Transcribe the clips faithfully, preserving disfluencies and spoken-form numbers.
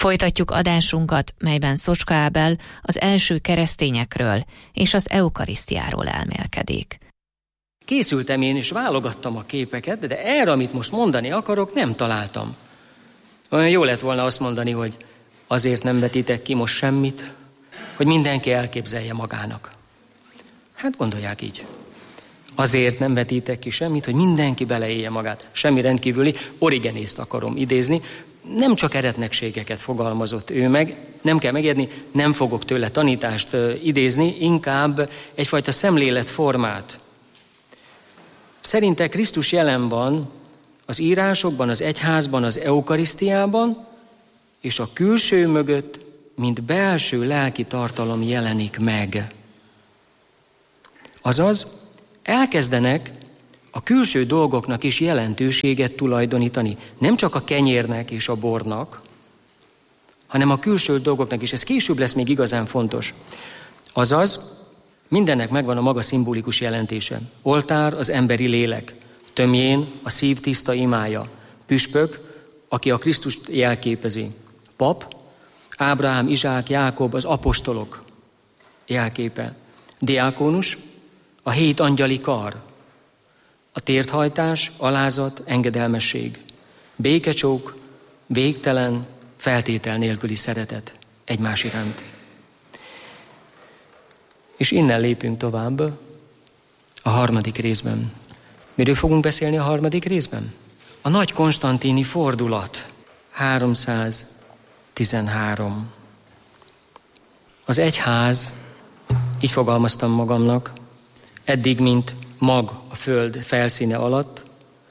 Folytatjuk adásunkat, melyben Szocska Ábel az első keresztényekről és az eukarisztiáról elmélkedik. Készültem én, és válogattam a képeket, de erre, amit most mondani akarok, nem találtam. Olyan jó lett volna azt mondani, hogy azért nem vetitek ki most semmit, hogy mindenki elképzelje magának. Hát gondolják így. Azért nem vetítek ki semmit, hogy mindenki beleélje magát. Semmi rendkívüli, Origenészt akarom idézni. Nem csak eretnekségeket fogalmazott ő meg, nem kell megérni, nem fogok tőle tanítást idézni, inkább egyfajta szemléletformát. Szerinte Krisztus jelen van az írásokban, az egyházban, az eukarisztiában, és a külső mögött, mint belső lelki tartalom jelenik meg. Azaz, elkezdenek a külső dolgoknak is jelentőséget tulajdonítani. Nem csak a kenyérnek és a bornak, hanem a külső dolgoknak is. Ez később lesz még igazán fontos. Azaz, mindennek megvan a maga szimbolikus jelentése. Oltár az emberi lélek, tömjén a szív tiszta imája, püspök, aki a Krisztust jelképezi, pap, Ábrahám, Izsák, Jákob, az apostolok jelképe, diákonus, a hét angyali kar, a térthajtás, alázat, engedelmesség, békecsók, végtelen, feltétel nélküli szeretet egymás iránt. És innen lépünk tovább a harmadik részben. Miről fogunk beszélni a harmadik részben? A nagy konstantini fordulat, háromszáztizenhárom. Az egyház, így fogalmaztam magamnak, eddig, mint mag a föld felszíne alatt,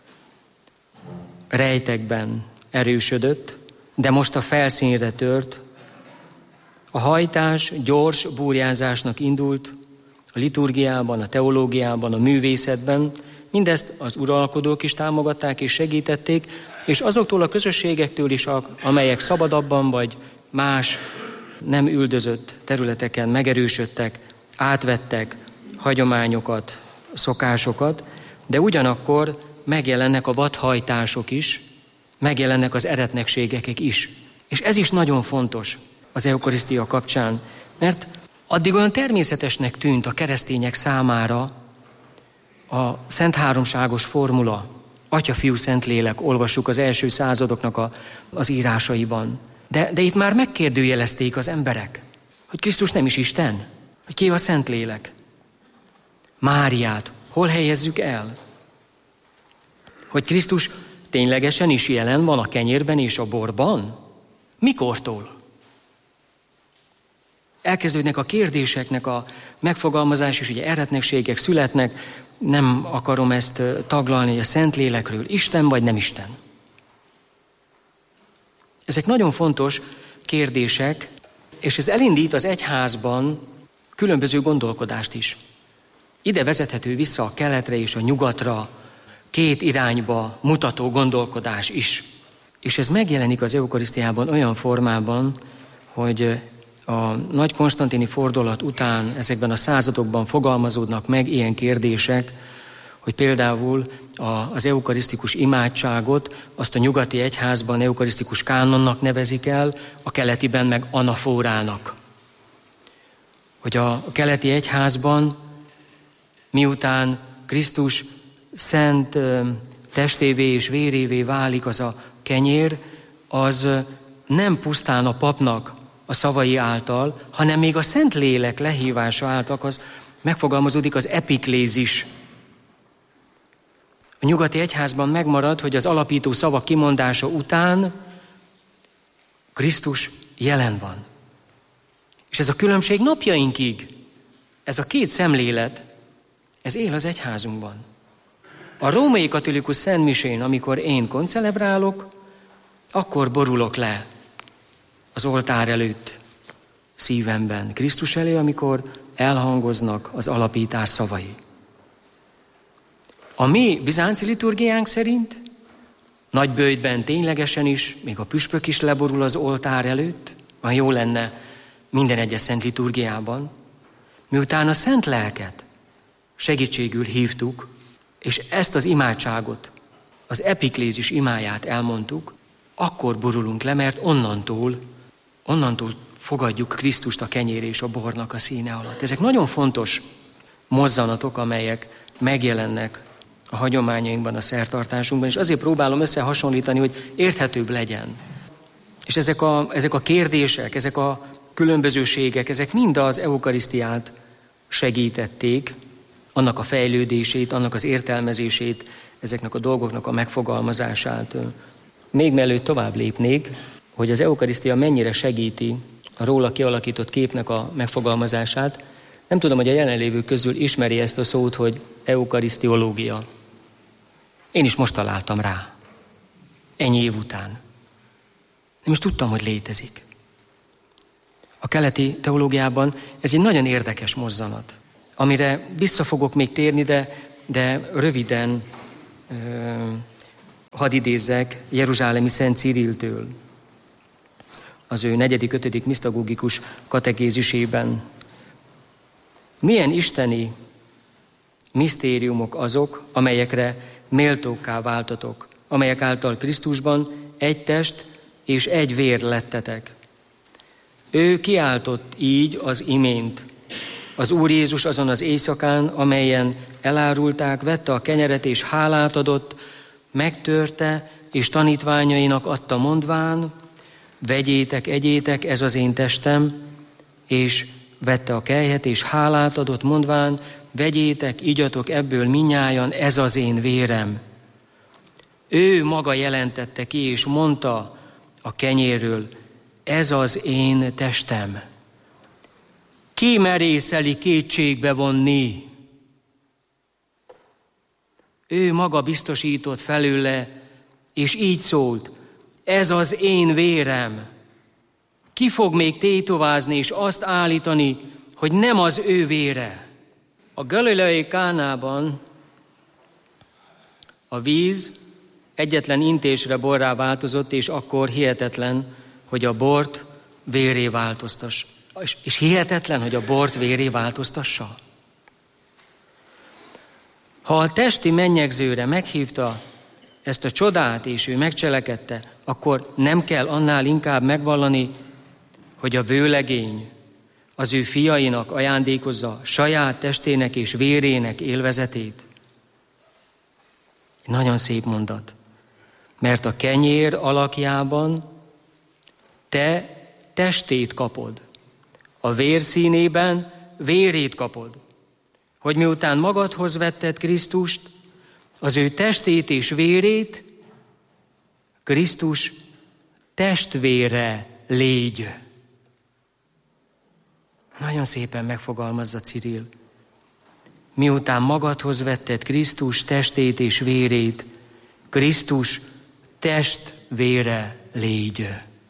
rejtekben erősödött, de most a felszínre tört. A hajtás gyors búrjázásnak indult a liturgiában, a teológiában, a művészetben. Mindezt az uralkodók is támogatták és segítették, és azoktól a közösségektől is, amelyek szabadabban vagy más nem üldözött területeken megerősödtek, átvettek hagyományokat, szokásokat, de ugyanakkor megjelennek a vadhajtások is, megjelennek az eretnekségek is. És ez is nagyon fontos az eukarisztia kapcsán, mert addig olyan természetesnek tűnt a keresztények számára a szent háromságos formula, Atya, Fiú, Szentlélek, olvassuk az első századoknak a, az írásaiban. De, de itt már megkérdőjelezték az emberek, hogy Krisztus nem is Isten, hogy ki a Szentlélek. Máriát hol helyezzük el? Hogy Krisztus ténylegesen is jelen van a kenyérben és a borban? Mikortól? Elkezdődnek a kérdéseknek a megfogalmazás, és ugye eretnekségek születnek, nem akarom ezt taglalni, hogy a Szentlélekről Isten vagy nem Isten. Ezek nagyon fontos kérdések, és ez elindít az egyházban különböző gondolkodást is. Ide vezethető vissza a keletre és a nyugatra, két irányba mutató gondolkodás is. És ez megjelenik az eukarisztiában olyan formában, hogy a nagy konstantini fordulat után ezekben a századokban fogalmazódnak meg ilyen kérdések, hogy például az eukarisztikus imádságot azt a nyugati egyházban eukarisztikus kánonnak nevezik el, a keletiben meg anafórának. Hogy a keleti egyházban, miután Krisztus szent testévé és vérévé válik az a kenyér, az nem pusztán a papnak a szavai által, hanem még a Szentlélek lehívása által az megfogalmazódik az epiklézis. A nyugati egyházban megmarad, hogy az alapító szavak kimondása után Krisztus jelen van. És ez a különbség napjainkig, ez a két szemlélet, ez él az egyházunkban. A római katolikus szentmisén, amikor én koncelebrálok, akkor borulok le az oltár előtt szívemben Krisztus elé, amikor elhangoznak az alapítás szavai. A mi bizánci liturgiánk szerint nagyböjtben ténylegesen is, még a püspök is leborul az oltár előtt, van jó lenne minden egyes szent liturgiában, miután a szent lelket segítségül hívtuk, és ezt az imádságot, az epiklézis imáját elmondtuk, akkor borulunk le, mert onnantól onnantól fogadjuk Krisztust a kenyér és a bornak a színe alatt. Ezek nagyon fontos mozzanatok, amelyek megjelennek a hagyományainkban, a szertartásunkban, és azért próbálom összehasonlítani, hogy érthetőbb legyen. És ezek a, ezek a kérdések, ezek a különbözőségek, ezek mind az eukarisztiát segítették, annak a fejlődését, annak az értelmezését, ezeknek a dolgoknak a megfogalmazását. Még mielőtt tovább lépnék, hogy az eukarisztia mennyire segíti a róla kialakított képnek a megfogalmazását, nem tudom, hogy a jelenlévők közül ismeri ezt a szót, hogy eukarisztiológia. Én is most találtam rá. Ennyi év után. Nem is tudtam, hogy létezik. A keleti teológiában ez egy nagyon érdekes mozzanat, amire vissza fogok még térni, de, de röviden ö, hadd idézzek jeruzsálemi Szent Ciriltől. Az ő negyedik, ötödik misztagógikus kategézisében. Milyen isteni misztériumok azok, amelyekre méltókká váltatok, amelyek által Krisztusban egy test és egy vér lettetek. Ő kiáltott így az imént. Az Úr Jézus azon az éjszakán, amelyen elárulták, vette a kenyeret és hálát adott, megtörte és tanítványainak adta mondván, vegyétek, egyétek, ez az én testem, és vette a kelyhet és hálát adott mondván, vegyétek, igyatok ebből minnyájan, ez az én vérem. Ő maga jelentette ki és mondta a kenyérről, ez az én testem. Ki merészeli kétségbe vonni? Ő maga biztosított felőle, és így szólt, ez az én vérem. Ki fog még tétovázni és azt állítani, hogy nem az ő vére? A galileai Kánában a víz egyetlen intésre borrá változott, és akkor hihetetlen, hogy a bort vérré változtass. És, és hihetetlen, hogy a bort vérré változtassa. Ha a testi mennyegzőre meghívta ezt a csodát, és ő megcselekedte, akkor nem kell annál inkább megvallani, hogy a vőlegény az ő fiainak ajándékozza saját testének és vérének élvezetét. Nagyon szép mondat. Mert a kenyér alakjában te testét kapod, a vér színében vérét kapod, hogy miután magadhoz vetted Krisztust, az ő testét és vérét, Krisztus testvére légy. Nagyon szépen megfogalmazza Cirill. Miután magadhoz vetted Krisztus testét és vérét, Krisztus testvére légy.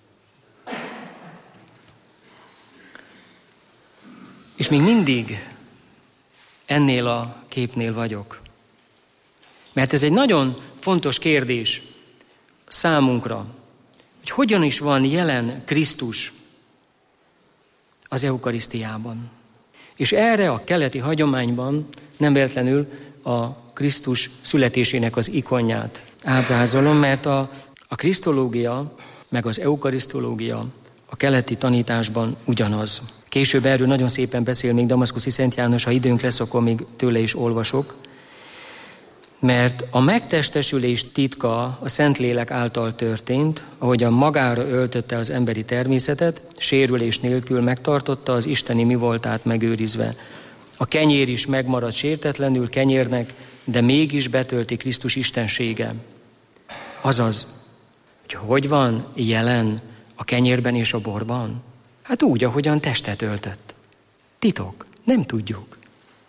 És még mindig ennél a képnél vagyok. Mert ez egy nagyon fontos kérdés számunkra, hogy hogyan is van jelen Krisztus az eukarisztiában. És erre a keleti hagyományban nem véletlenül a Krisztus születésének az ikonját ábrázolom, mert a, a krisztológia meg az eukarisztológia a keleti tanításban ugyanaz. Később erről nagyon szépen beszél még Damaszkuszi Szent János, ha időnk lesz, akkor még tőle is olvasok. Mert a megtestesülés titka a Szentlélek által történt, ahogyan magára öltötte az emberi természetet, sérülés nélkül megtartotta az isteni mivoltát megőrizve. A kenyér is megmaradt sértetlenül kenyérnek, de mégis betölti Krisztus istensége. Azaz, hogy hogy van jelen a kenyérben és a borban? Hát úgy, ahogyan testet öltött. Titok, nem tudjuk.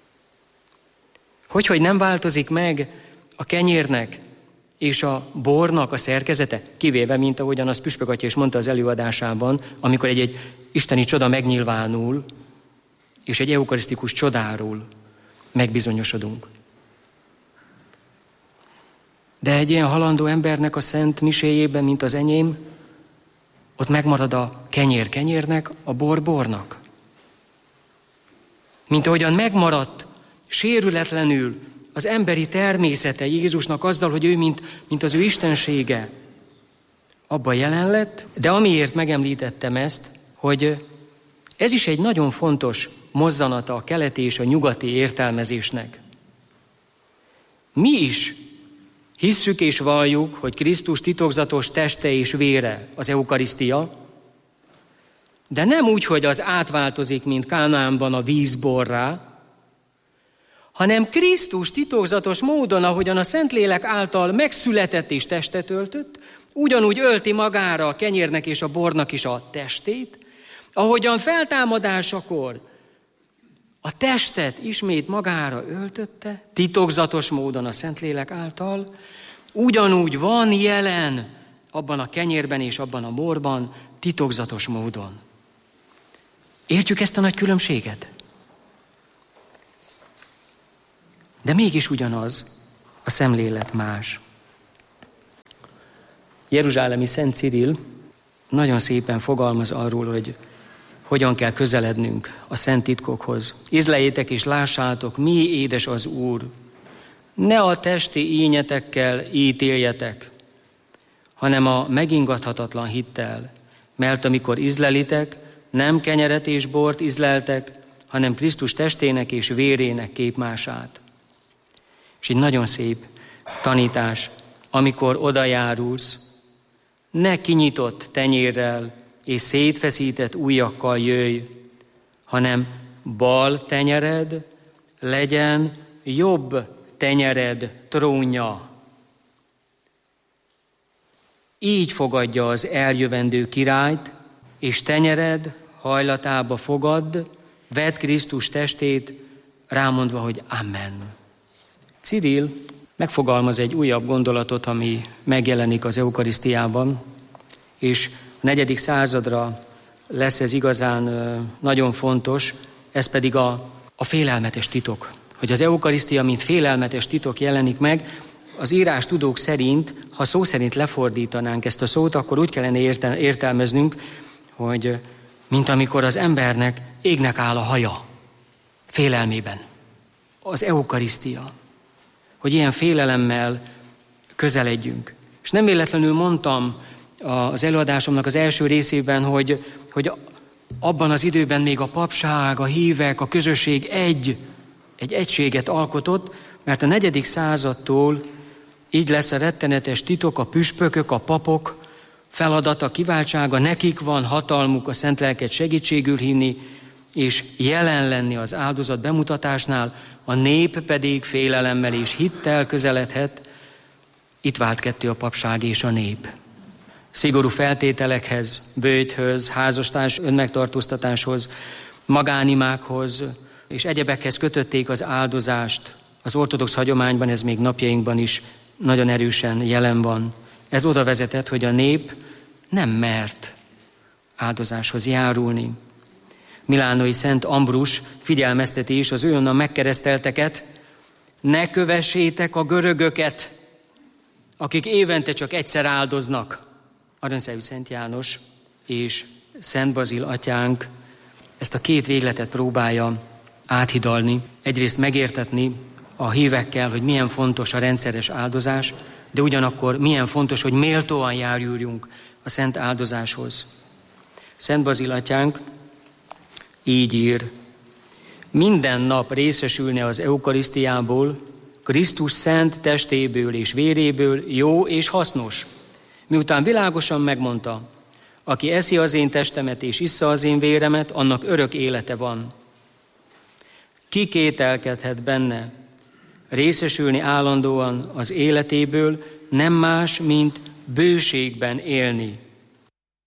Hogy, hogy nem változik meg a kenyérnek és a bornak a szerkezete, kivéve, mint ahogyan az Püspök atya is mondta az előadásában, amikor egy, egy isteni csoda megnyilvánul, és egy eukarisztikus csodáról megbizonyosodunk. De egy ilyen halandó embernek a szent miséjében, mint az enyém, ott megmarad a kenyér kenyérnek, a bor bornak. Mint ahogyan megmaradt sérületlenül az emberi természete Jézusnak azzal, hogy ő, mint, mint az ő istensége, abban jelen lett, de amiért megemlítettem ezt, hogy ez is egy nagyon fontos mozzanata a keleti és a nyugati értelmezésnek. Mi is hisszük és valljuk, hogy Krisztus titokzatos teste és vére az eukarisztia, de nem úgy, hogy az átváltozik, mint Kánaánban a vízborrá, hanem Krisztus titokzatos módon, ahogyan a Szentlélek által megszületett és testet öltött, ugyanúgy ölti magára a kenyérnek és a bornak is a testét, ahogyan feltámadásakor a testet ismét magára öltötte, titokzatos módon a Szentlélek által, ugyanúgy van jelen abban a kenyérben és abban a borban, titokzatos módon. Értjük ezt a nagy különbséget? De mégis ugyanaz, a szemlélet más. Jeruzsálemi Szent Cirill nagyon szépen fogalmaz arról, hogy hogyan kell közelednünk a szent titkokhoz. Ízleljétek és lássátok, mi édes az Úr. Ne a testi ínyetekkel ítéljetek, hanem a megingathatatlan hittel, mert amikor ízlelitek, nem kenyeret és bort ízleltek, hanem Krisztus testének és vérének képmását. És egy nagyon szép tanítás, amikor odajárulsz, ne kinyitott tenyérrel és szétfeszített ujjakkal jöjj, hanem bal tenyered legyen jobb tenyered trónja. Így fogadja az eljövendő királyt, és tenyered hajlatába fogadd, vedd Krisztus testét, rámondva, hogy Amen. Cirill megfogalmaz egy újabb gondolatot, ami megjelenik az eukarisztiában, és a negyedik századra lesz ez igazán nagyon fontos, ez pedig a, a félelmetes titok. Hogy az eukarisztia, mint félelmetes titok jelenik meg, az írás tudók szerint, ha szó szerint lefordítanánk ezt a szót, akkor úgy kellene értel- értelmeznünk, hogy mint amikor az embernek égnek áll a haja, félelmében. Az eukarisztia. Hogy ilyen félelemmel közeledjünk. És nem véletlenül mondtam az előadásomnak az első részében, hogy, hogy abban az időben még a papság, a hívek, a közösség egy, egy egységet alkotott, mert a negyedik századtól így lesz a rettenetes titok, a püspökök, a papok feladata, kiváltsága, nekik van hatalmuk a szent lelket segítségül hinni, és jelen lenni az áldozat bemutatásnál, a nép pedig félelemmel és hittel közeledhet. Itt vált ketté a papság és a nép. Szigorú feltételekhez, böjthöz, házastárs önmegtartóztatáshoz, magánimákhoz és egyebekhez kötötték az áldozást. Az ortodox hagyományban ez még napjainkban is nagyon erősen jelen van. Ez oda vezetett, hogy a nép nem mert áldozáshoz járulni. Milánói Szent Ambrus figyelmezteti is az őnnan megkeresztelteket, ne kövessétek a görögöket, akik évente csak egyszer áldoznak. Aranyszejű Szent János és Szent Bazil atyánk ezt a két végletet próbálja áthidalni. Egyrészt megértetni a hívekkel, hogy milyen fontos a rendszeres áldozás, de ugyanakkor milyen fontos, hogy méltóan járuljunk a szent áldozáshoz. Szent Bazil atyánk így ír: minden nap részesülne az eukarisztiából, Krisztus szent testéből és véréből jó és hasznos. Miután világosan megmondta, aki eszi az én testemet és issza az én véremet, annak örök élete van. Ki kételkedhet benne? Részesülni állandóan az életéből nem más, mint bőségben élni.